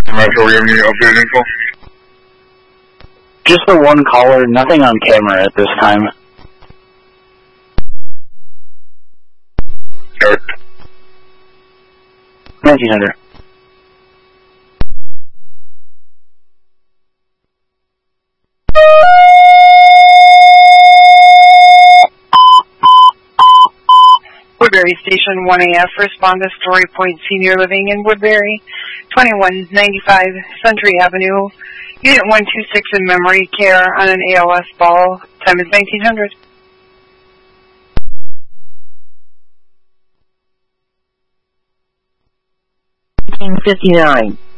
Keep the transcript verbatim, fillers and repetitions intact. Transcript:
Metro, we have any updated info? Just the one caller, nothing on camera at this time. Eric. nineteen hundred. Woodbury Station one A F, respond to Story Point Senior Living in Woodbury, twenty-one ninety-five Century Avenue, Unit one two six in memory care on an A L S ball, time is nineteen hundred. nineteen fifty-nine.